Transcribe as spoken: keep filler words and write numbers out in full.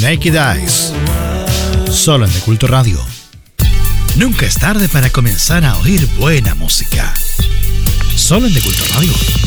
Naked Eyes. Solo en De Culto Radio. Nunca es tarde para comenzar a oír buena música. Solo en De Culto Radio.